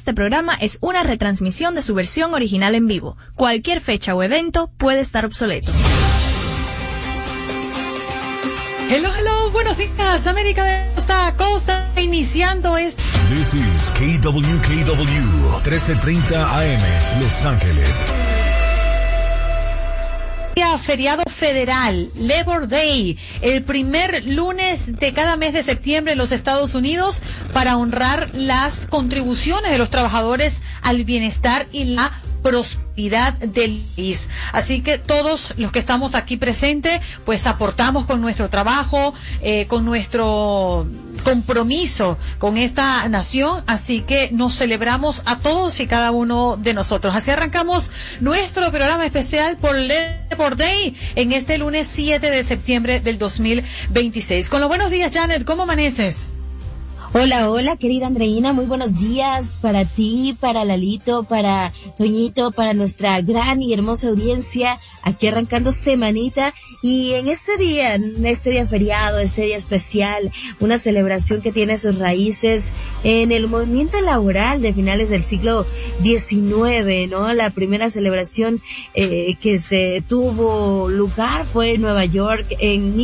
Este programa es una retransmisión de su versión original en vivo. Cualquier fecha o evento puede estar obsoleto. Hello, buenos días, América de costa a costa, iniciando This is KWKW, 1330 AM, Los Ángeles. Feriado federal, Labor Day, el primer lunes de cada mes de septiembre en los Estados Unidos, para honrar las contribuciones de los trabajadores al bienestar y la prosperidad del país. Así que todos los que estamos aquí presentes, pues aportamos con nuestro trabajo, con nuestro compromiso con esta nación, así que nos celebramos a todos y cada uno de nosotros. Así arrancamos nuestro programa especial por Labor Day en este lunes 7 de septiembre del 2026. Con los buenos días, Janet, ¿cómo amaneces? Hola, querida Andreina, muy buenos días para ti, para Lalito, para Toñito, para nuestra gran y hermosa audiencia, aquí arrancando semanita, y en este día feriado, este día especial, una celebración que tiene sus raíces en el movimiento laboral de finales del siglo XIX, ¿no? La primera celebración que se tuvo lugar fue en Nueva York en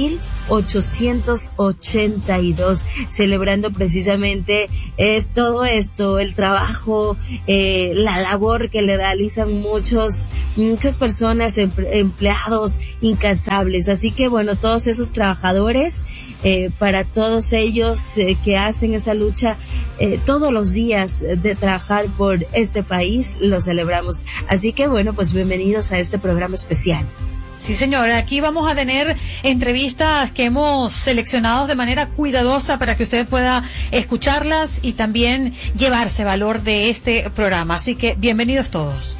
1882, celebrando precisamente es todo esto, el trabajo, la labor que le realizan muchas personas, empleados incansables. Así que bueno, todos esos trabajadores, para todos ellos que hacen esa lucha todos los días de trabajar por este país, lo celebramos. Así que bueno, pues bienvenidos a este programa especial. Sí, señora, aquí vamos a tener entrevistas que hemos seleccionado de manera cuidadosa para que usted pueda escucharlas y también llevarse valor de este programa. Así que bienvenidos todos.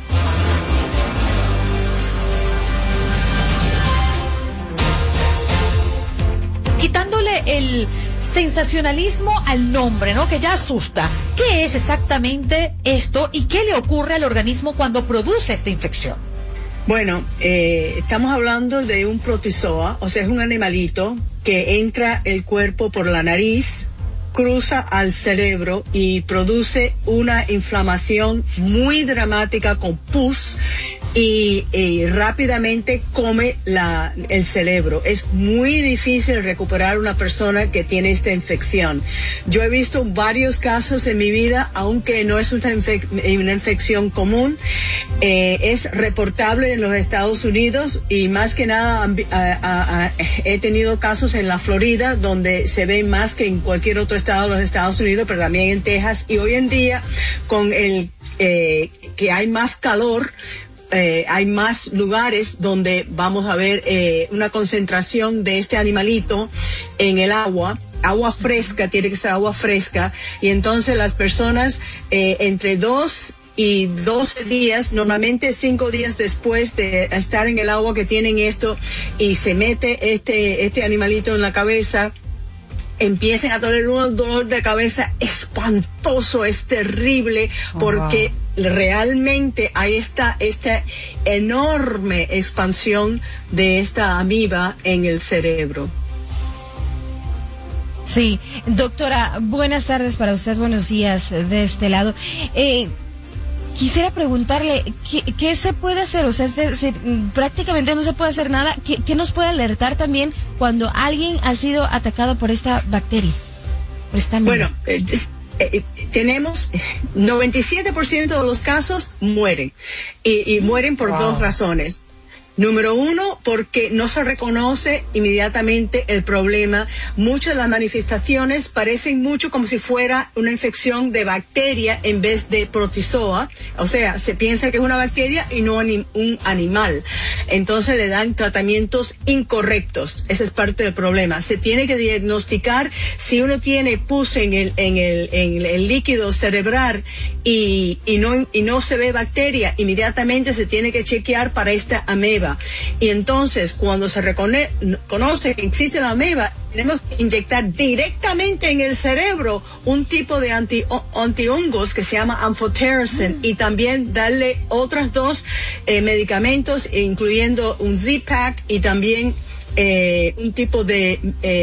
Quitándole el sensacionalismo al nombre, ¿no? Que ya asusta. ¿Qué es exactamente esto y qué le ocurre al organismo cuando produce esta infección? Bueno, estamos hablando de un protozoa, o sea, es un animalito que entra el cuerpo por la nariz, cruza al cerebro y produce una inflamación muy dramática con pus y rápidamente come el cerebro. Es muy difícil recuperar una persona que tiene esta infección. Yo he visto varios casos en mi vida, aunque no es una infección común. Es reportable en los Estados Unidos y más que nada he tenido casos en la Florida, donde se ve más que en cualquier otro estado de los Estados Unidos, pero también en Texas. Y hoy en día, con que hay más calor, hay más lugares donde vamos a ver una concentración de este animalito en el agua fresca, tiene que ser agua fresca, y entonces las personas entre 2 y 12 días, normalmente 5 días después de estar en el agua que tienen esto, y se mete este animalito en la cabeza, empiecen a tener un dolor de cabeza espantoso, es terrible, porque realmente hay esta enorme expansión de esta amiba en el cerebro. Sí, doctora, buenas tardes para usted, buenos días de este lado. Quisiera preguntarle, ¿qué se puede hacer? O sea, es decir, prácticamente no se puede hacer nada. ¿Qué nos puede alertar también cuando alguien ha sido atacado por esta bacteria? Por esta amiba? Bueno, tenemos 97% de los casos mueren y mueren por dos razones. Número uno, porque no se reconoce inmediatamente el problema. Muchas de las manifestaciones parecen mucho como si fuera una infección de bacteria en vez de protozoa. O sea, se piensa que es una bacteria y no un animal. Entonces le dan tratamientos incorrectos. Esa es parte del problema. Se tiene que diagnosticar si uno tiene pus en el líquido cerebral y no se ve bacteria. Inmediatamente se tiene que chequear para esta ameba. Y entonces, cuando se conoce que existe la ameba, tenemos que inyectar directamente en el cerebro un tipo de antihongos que se llama amphotericin, y también darle otras dos medicamentos, incluyendo un Z-Pack y también un tipo de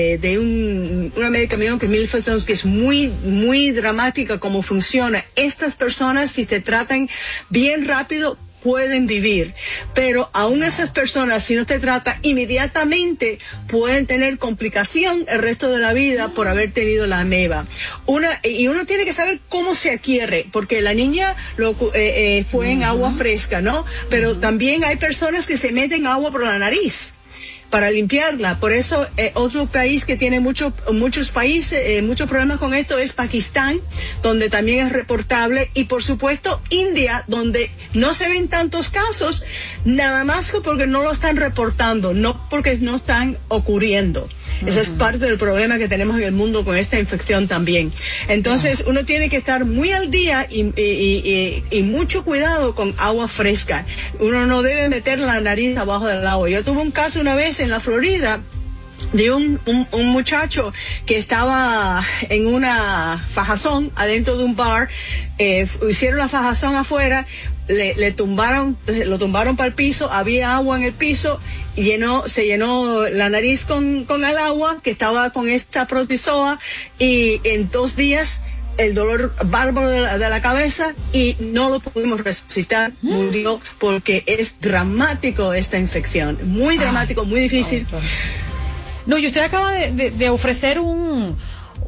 una medicación que milfedone, que es muy, muy dramática como funciona. Estas personas, si se tratan bien rápido, pueden vivir, pero aún esas personas, si no se trata inmediatamente, pueden tener complicación el resto de la vida por haber tenido la ameba. Y uno tiene que saber cómo se adquiere, porque la niña fue en agua fresca, ¿no? Pero también hay personas que se meten agua por la nariz para limpiarla. Por eso otro país que tiene muchos problemas con esto es Pakistán, donde también es reportable, y por supuesto India, donde no se ven tantos casos, nada más que porque no lo están reportando, no porque no están ocurriendo. Ese es parte del problema que tenemos en el mundo con esta infección también. Entonces uno tiene que estar muy al día y mucho cuidado con agua fresca. Uno no debe meter la nariz abajo del agua. Yo tuve un caso una vez en la Florida de un muchacho que estaba en una fajazón adentro de un bar. Hicieron la fajazón afuera, lo tumbaron para el piso, había agua en el piso, se llenó la nariz con el agua que estaba con esta protozoa, y en 2 días el dolor bárbaro de la cabeza, y no lo pudimos resucitar, murió, porque es dramático esta infección, muy dramático, muy difícil. No, y usted acaba de ofrecer un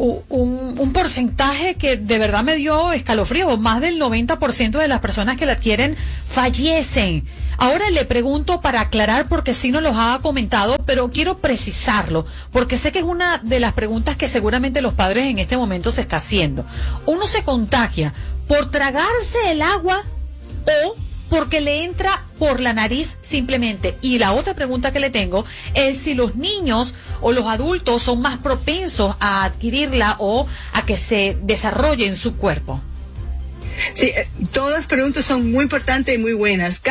porcentaje que de verdad me dio escalofrío. Más del 90% de las personas que la adquieren fallecen. Ahora le pregunto para aclarar, porque sí nos los ha comentado, pero quiero precisarlo, porque sé que es una de las preguntas que seguramente los padres en este momento se está haciendo. ¿Uno se contagia por tragarse el agua o porque le entra por la nariz simplemente? Y la otra pregunta que le tengo es si los niños o los adultos son más propensos a adquirirla o a que se desarrolle en su cuerpo. Sí, todas las preguntas son muy importantes y muy buenas.